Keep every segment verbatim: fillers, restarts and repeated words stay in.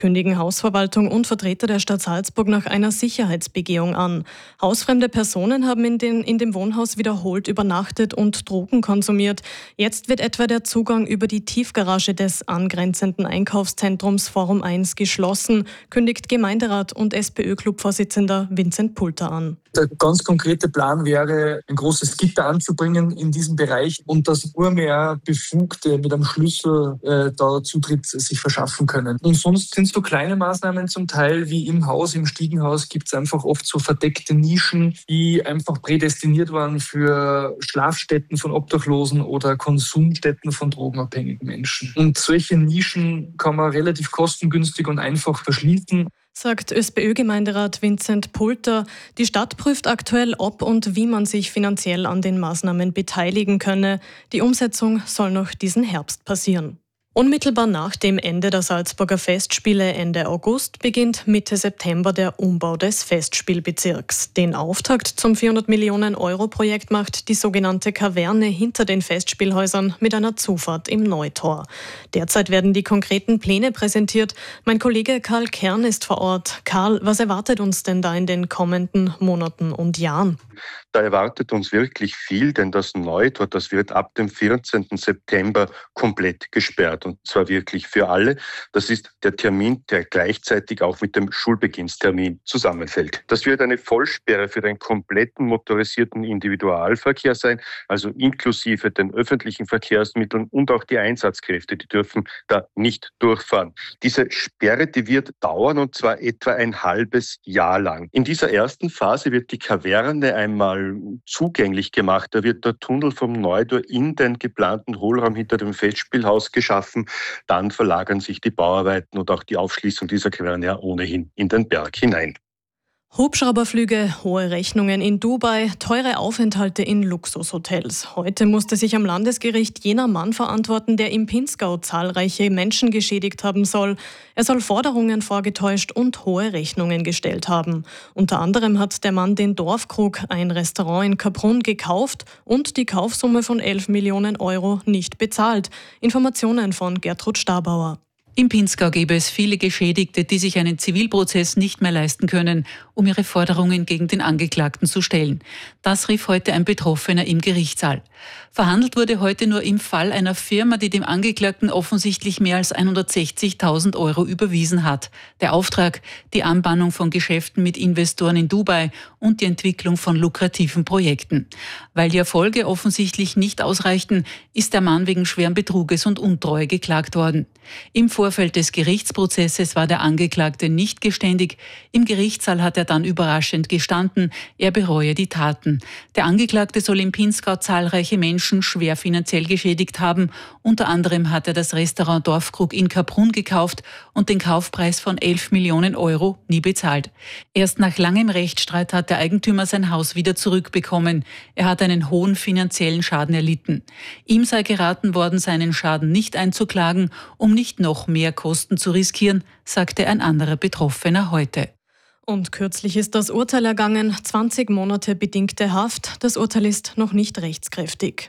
Kündigen Hausverwaltung und Vertreter der Stadt Salzburg nach einer Sicherheitsbegehung an. Hausfremde Personen haben in, den, in dem Wohnhaus wiederholt übernachtet und Drogen konsumiert. Jetzt wird etwa der Zugang über die Tiefgarage des angrenzenden Einkaufszentrums Forum eins geschlossen, kündigt Gemeinderat und SPÖ-Clubvorsitzender Vincent Pulter an. Der ganz konkrete Plan wäre, ein großes Gitter anzubringen in diesem Bereich und dass nur mehr Befugte mit einem Schlüssel äh, da Zutritt sich verschaffen können. Und sonst sind es so kleine Maßnahmen zum Teil, wie im Haus, im Stiegenhaus gibt es einfach oft so verdeckte Nischen, die einfach prädestiniert waren für Schlafstätten von Obdachlosen oder Konsumstätten von drogenabhängigen Menschen. Und solche Nischen kann man relativ kostengünstig und einfach verschließen, sagt SPÖ-Gemeinderat Vincent Pulter. Die Stadt prüft aktuell, ob und wie man sich finanziell an den Maßnahmen beteiligen könne. Die Umsetzung soll noch diesen Herbst passieren. Unmittelbar nach dem Ende der Salzburger Festspiele Ende August beginnt Mitte September der Umbau des Festspielbezirks. Den Auftakt zum vierhundert Millionen Euro Projekt macht die sogenannte Kaverne hinter den Festspielhäusern mit einer Zufahrt im Neutor. Derzeit werden die konkreten Pläne präsentiert. Mein Kollege Karl Kern ist vor Ort. Karl, was erwartet uns denn da in den kommenden Monaten und Jahren? Da erwartet uns wirklich viel, denn das Neutor, das wird ab dem vierzehnten September komplett gesperrt. Und zwar wirklich für alle. Das ist der Termin, der gleichzeitig auch mit dem Schulbeginnstermin zusammenfällt. Das wird eine Vollsperre für den kompletten motorisierten Individualverkehr sein, also inklusive den öffentlichen Verkehrsmitteln und auch die Einsatzkräfte, die dürfen da nicht durchfahren. Diese Sperre, die wird dauern und zwar etwa ein halbes Jahr lang. In dieser ersten Phase wird die Kaverne einmal zugänglich gemacht. Da wird der Tunnel vom Neutor in den geplanten Hohlraum hinter dem Festspielhaus geschaffen. Dann verlagern sich die Bauarbeiten und auch die Aufschließung dieser Kaverne ja ohnehin in den Berg hinein. Hubschrauberflüge, hohe Rechnungen in Dubai, teure Aufenthalte in Luxushotels. Heute musste sich am Landesgericht jener Mann verantworten, der im Pinzgau zahlreiche Menschen geschädigt haben soll. Er soll Forderungen vorgetäuscht und hohe Rechnungen gestellt haben. Unter anderem hat der Mann den Dorfkrug, ein Restaurant in Kaprun, gekauft und die Kaufsumme von elf Millionen Euro nicht bezahlt. Informationen von Gertrud Stabauer. Im Pinzgau gäbe es viele Geschädigte, die sich einen Zivilprozess nicht mehr leisten können, um ihre Forderungen gegen den Angeklagten zu stellen. Das rief heute ein Betroffener im Gerichtssaal. Verhandelt wurde heute nur im Fall einer Firma, die dem Angeklagten offensichtlich mehr als hundertsechzigtausend Euro überwiesen hat. Der Auftrag, die Anbahnung von Geschäften mit Investoren in Dubai und die Entwicklung von lukrativen Projekten. Weil die Erfolge offensichtlich nicht ausreichten, ist der Mann wegen schweren Betruges und Untreue geklagt worden. Im Vorfeld des Gerichtsprozesses war der Angeklagte nicht geständig. Im Gerichtssaal hat er dann überraschend gestanden, er bereue die Taten. Der Angeklagte soll im Pinzgau zahlreiche Menschen schwer finanziell geschädigt haben. Unter anderem hat er das Restaurant Dorfkrug in Kaprun gekauft und den Kaufpreis von elf Millionen Euro nie bezahlt. Erst nach langem Rechtsstreit hat der Eigentümer sein Haus wieder zurückbekommen. Er hat einen hohen finanziellen Schaden erlitten. Ihm sei geraten worden, seinen Schaden nicht einzuklagen, um nicht noch mehr Kosten zu riskieren, sagte ein anderer Betroffener heute. Und kürzlich ist das Urteil ergangen, zwanzig Monate bedingte Haft. Das Urteil ist noch nicht rechtskräftig.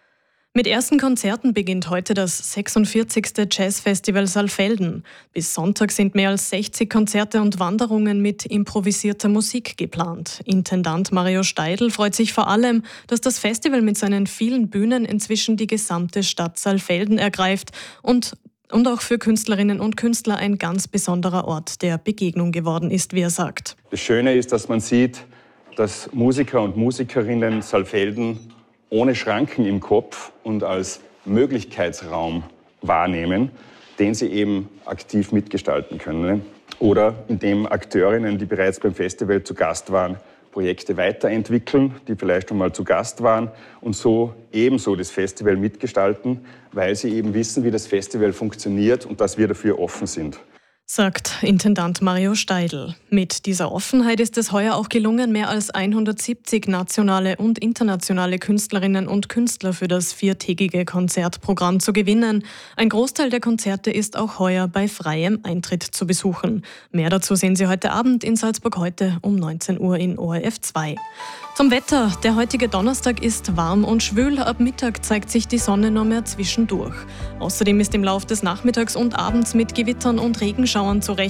Mit ersten Konzerten beginnt heute das sechsundvierzigste Jazzfestival Saalfelden. Bis Sonntag sind mehr als sechzig Konzerte und Wanderungen mit improvisierter Musik geplant. Intendant Mario Steidl freut sich vor allem, dass das Festival mit seinen vielen Bühnen inzwischen die gesamte Stadt Saalfelden ergreift und Und auch für Künstlerinnen und Künstler ein ganz besonderer Ort der Begegnung geworden ist, wie er sagt. Das Schöne ist, dass man sieht, dass Musiker und Musikerinnen Saalfelden ohne Schranken im Kopf und als Möglichkeitsraum wahrnehmen, den sie eben aktiv mitgestalten können. Oder indem Akteurinnen, die bereits beim Festival zu Gast waren, Projekte weiterentwickeln, die vielleicht schon mal zu Gast waren und so ebenso das Festival mitgestalten, weil sie eben wissen, wie das Festival funktioniert und dass wir dafür offen sind. Sagt Intendant Mario Steidl. Mit dieser Offenheit ist es heuer auch gelungen, mehr als hundertsiebzig nationale und internationale Künstlerinnen und Künstler für das viertägige Konzertprogramm zu gewinnen. Ein Großteil der Konzerte ist auch heuer bei freiem Eintritt zu besuchen. Mehr dazu sehen Sie heute Abend in Salzburg heute um neunzehn Uhr in O R F zwei. Zum Wetter. Der heutige Donnerstag ist warm und schwül. Ab Mittag zeigt sich die Sonne nur mehr zwischendurch. Außerdem ist im Lauf des Nachmittags und Abends mit Gewittern und Regenschauern zu rechnen.